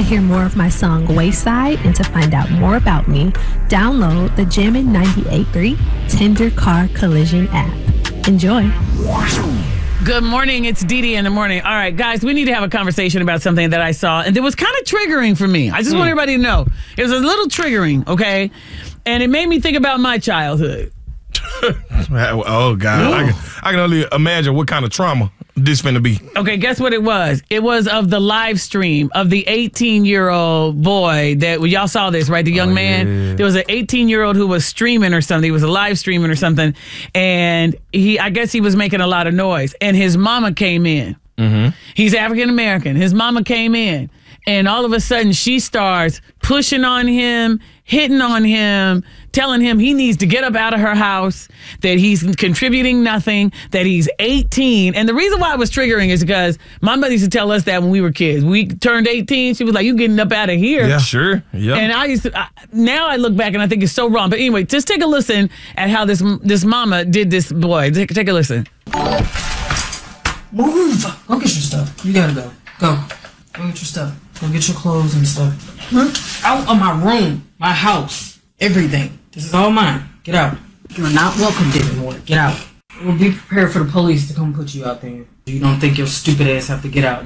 To hear more of my song Wayside and to find out more about me, download the Jammin' 98.3 Tender Car Collision app. Enjoy. Good morning. It's Dee Dee in the morning. All right, guys, we need to have a conversation about something that I saw, and it was kind of triggering for me. I just want everybody to know. It was a little triggering, okay? And it made me think about my childhood. Oh, God. I can only imagine what kind of trauma this finna be. Okay, guess what it was? It was of the live stream of the 18-year-old boy that, well, y'all saw this, right? The young man. Yeah. There was an 18-year-old who was streaming or something. He was a live streaming or something. And I guess he was making a lot of noise. And his mama came in. Mm-hmm. He's African-American. His mama came in. And all of a sudden, she starts pushing on him, hitting on him, telling him he needs to get up out of her house, that he's contributing nothing, that he's 18. And the reason why it was triggering is because my mother used to tell us that when we were kids. We turned 18, she was like, you getting up out of here. Yeah, sure. Yeah. And now I look back and I think it's so wrong. But anyway, just take a listen at how this mama did this boy. Take a listen. Move! Go get your stuff. You gotta go. Go get your stuff. Go get your clothes and stuff. Out of my room, my house, everything. This is all mine. Get out. You're not welcomed anymore. Get out. We'll be prepared for the police to come put you out there. You don't think your stupid ass have to get out.